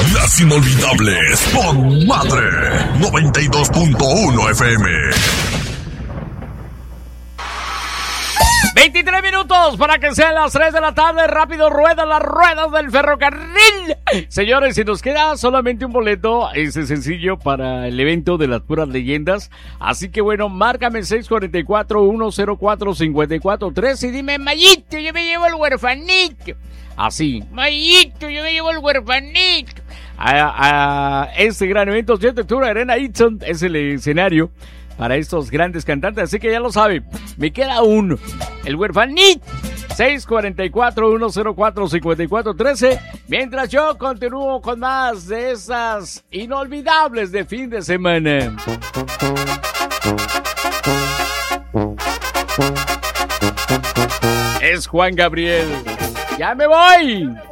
Las inolvidables con Madre 92.1 FM. 23 minutos para que sean las 3 de la tarde. Rápido ruedan las ruedas del ferrocarril. Señores, si nos queda solamente un boleto, es sencillo, para el evento de las puras leyendas. Así que bueno, márcame 644-104-54-3 y dime, Mayito, yo me llevo el huerfanito. Así, Mayito, yo me llevo el huerfanito. A este gran evento, 7 de octubre, Arena Itson es el escenario para estos grandes cantantes, así que ya lo sabe. Me queda uno, el huerfanito. 644-104-5413. Mientras yo continúo con más de esas inolvidables de fin de semana. Es Juan Gabriel. ¡Ya me voy!